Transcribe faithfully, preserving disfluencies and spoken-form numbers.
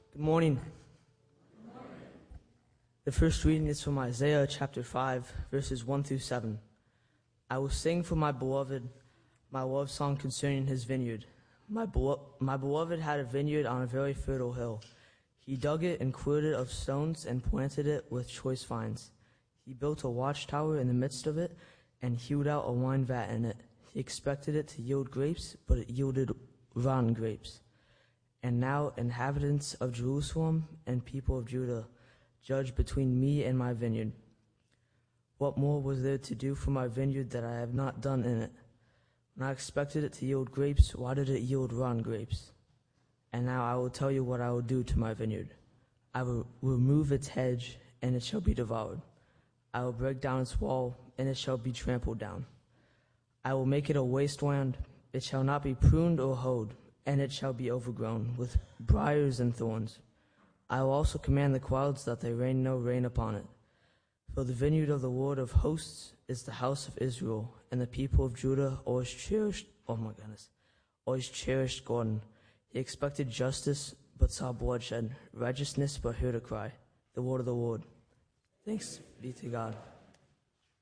Good morning. Good morning. The first reading is from Isaiah chapter five, verses one through seven. I will sing for my beloved my love song concerning his vineyard. My, belo- my beloved had a vineyard on a very fertile hill. He dug it and cleared it of stones and planted it with choice vines. He built a watchtower in the midst of it and hewed out a wine vat in it. He expected it to yield grapes, but it yielded rotten grapes. And now, inhabitants of Jerusalem and people of Judah, judge between me and my vineyard. What more was there to do for my vineyard that I have not done in it? When I expected it to yield grapes, why did it yield rotten grapes? And now I will tell you what I will do to my vineyard. I will remove its hedge, and it shall be devoured. I will break down its wall, and it shall be trampled down. I will make it a wasteland. It shall not be pruned or hoed, and it shall be overgrown with briars and thorns. I will also command the clouds that they rain no rain upon it. For the vineyard of the Lord of hosts is the house of Israel, and the people of Judah always cherished, oh my goodness, always cherished Gordon. He expected justice, but saw bloodshed, righteousness, but heard a cry, the word of the Lord. Thanks be to God.